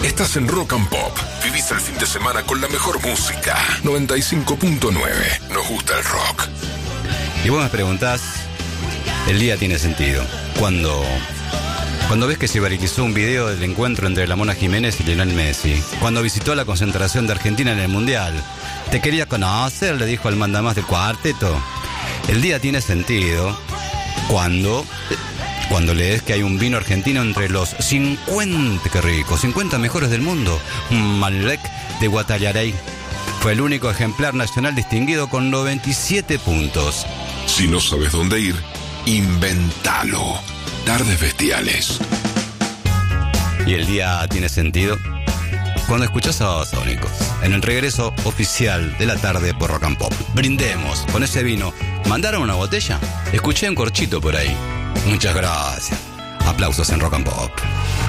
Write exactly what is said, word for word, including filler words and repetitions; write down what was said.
Estás en Rock and Pop. Vivís el fin de semana con la mejor música. noventa y cinco punto nueve. Nos gusta el rock. Y vos me preguntás, el día tiene sentido. Cuando, cuando ves que se viralizó un video del encuentro entre la Mona Jiménez y Lionel Messi. Cuando visitó la concentración de Argentina en el Mundial. Te quería conocer, le dijo al mandamás del cuarteto. El día tiene sentido cuando... Cuando lees que hay un vino argentino entre los cincuenta, qué rico, cincuenta mejores del mundo, Malbec de Guatallarey. Fue el único ejemplar nacional distinguido con noventa y siete puntos. Si no sabes dónde ir, inventalo. Tardes Bestiales. Y el día tiene sentido cuando escuchás a Babasónicos, en el regreso oficial de la tarde por Rock and Pop. Brindemos con ese vino. ¿Mandaron una botella? Escuché un corchito por ahí. Muchas gracias. Aplausos en Rock and Pop.